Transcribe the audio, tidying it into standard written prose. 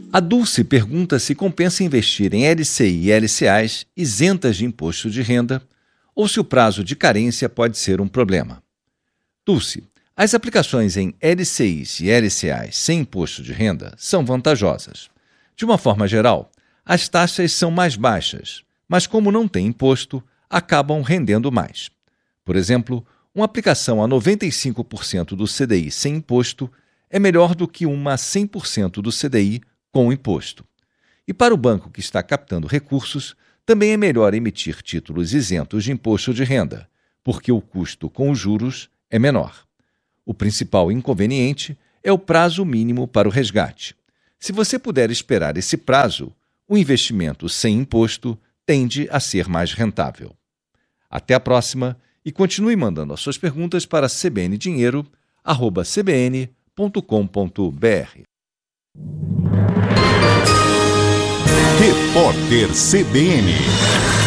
A Dulce pergunta se compensa investir em LCI e LCAs isentas de imposto de renda ou se o prazo de carência pode ser um problema. Dulce, as aplicações em LCIs e LCAs sem imposto de renda são vantajosas. De uma forma geral, as taxas são mais baixas, mas como não tem imposto, acabam rendendo mais. Por exemplo, uma aplicação a 95% do CDI sem imposto é melhor do que uma a 100% do CDI com imposto. E para o banco que está captando recursos, também é melhor emitir títulos isentos de imposto de renda, porque o custo com os juros é menor. O principal inconveniente é o prazo mínimo para o resgate. Se você puder esperar esse prazo, o investimento sem imposto tende a ser mais rentável. Até a próxima e continue mandando as suas perguntas para cbndinheiro@cbn.com.br. Repórter CBN